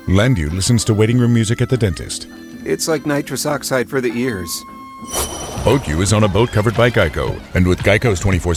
Landu listens to waiting room music at the dentist. It's like nitrous oxide for the ears. Boat U is on a boat covered by Geico. And with Geico's 24/7